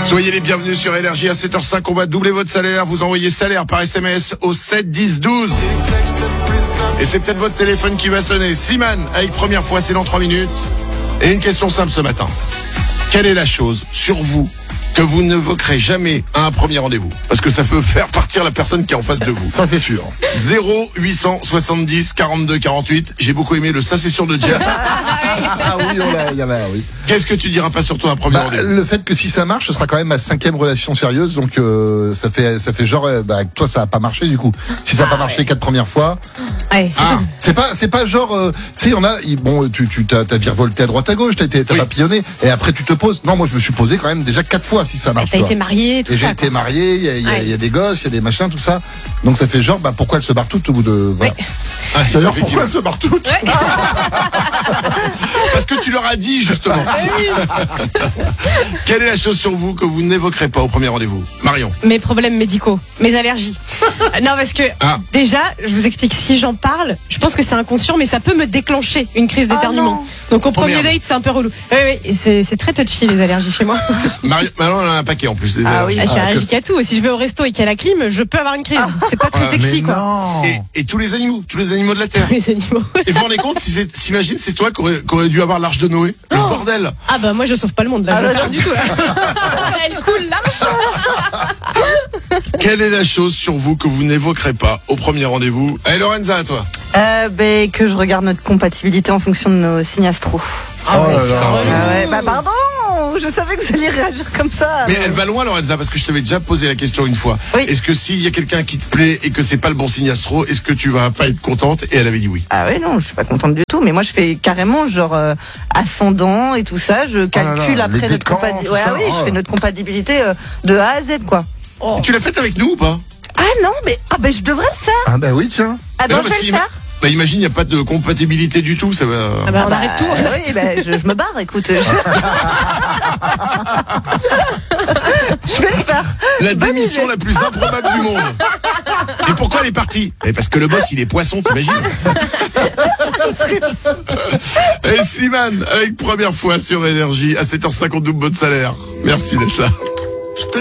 Soyez les bienvenus sur Énergie à 7h05. On va doubler votre salaire. Vous envoyez salaire par SMS au 7 10 12. Et c'est peut-être votre téléphone qui va sonner. Slimane, avec première fois, c'est dans 3 minutes. Et une question simple ce matin. Quelle est la chose sur vous que vous n'évoquerez jamais à un premier rendez-vous? Parce que ça peut faire partir la personne qui est en face de vous. Ça, c'est sûr. 0870 42 48. J'ai beaucoup aimé le ça c'est sûr de Jeff. Ah oui, oui. Qu'est-ce que tu diras pas sur toi à un premier rendez-vous? Le fait que si ça marche, ce sera quand même ma 5e relation sérieuse, donc ça fait genre, avec toi ça a pas marché du coup. Si ça a pas marché 4 premières fois. Ouais, c'est pas genre, tu sais, il y en a, bon, t'as virevolté à droite à gauche, t'as papillonné, et après tu te poses. Non, moi je me suis posé quand même déjà 4 fois si ça marche. T'as été marié, tout et ça. J'ai été marié, il y a des gosses, il y a des machins, tout ça. Donc ça fait genre, pourquoi elles se barrent toutes au bout de. Voilà. Ouais. D'ailleurs, pourquoi elles se barrent toutes? Ouais. Parce que tu leur as dit justement. Quelle est la chose sur vous que vous n'évoquerez pas au premier rendez-vous? Marion. Mes problèmes médicaux, mes allergies. Non, parce que déjà, je vous explique, si j'en parle, je pense que c'est inconscient, mais ça peut me déclencher une crise d'éternuement. Donc au premier date, c'est un peu relou. Oui, et c'est très touchy les allergies chez moi. Marion, on en a un paquet en plus. Des allergies. Je suis allergique à tout. Et si je vais au resto et qu'il y a la clim, je peux avoir une crise. C'est pas très sexy, quoi. Et tous les animaux de la Terre. Les animaux. Et vous vous rendez compte, s'imagine, c'est toi qui aurait dû avoir l'arche de Noé. Le bordel. Ah bah moi je sauve pas le monde là, je vais faire du tout. Elle coule l'arche. Quelle est la chose sur vous que vous n'évoquerez pas au premier rendez-vous? Allez Lorenza, à toi. Que je regarde notre compatibilité en fonction de nos signes astro. Pardon, je savais que vous alliez réagir comme ça. Mais elle va loin Lorenza, parce que je t'avais déjà posé la question une fois. Oui. Est-ce que s'il y a quelqu'un qui te plaît et que c'est pas le bon signe astro, est-ce que tu vas pas être contente? Et elle avait dit oui. Ah oui, non, je suis pas contente du tout. Mais moi je fais carrément genre ascendant et tout ça. Je calcule après notre compatibilité. Je fais notre compatibilité de A à Z quoi. Et tu l'as faite avec nous ou pas? Ah non, mais je devrais le faire. Ah bah oui, tiens. Ah ben je vais le faire. Imagine, il n'y a pas de compatibilité du tout, ça va. On arrête tout. Je me barre, écoute. Je vais le faire. La démission la plus improbable du monde. Et pourquoi elle est partie? Parce que le boss, il est poisson, t'imagines? Et Slimane, avec première fois sur Énergie, à 7h50 double bon salaire. Merci d'être là.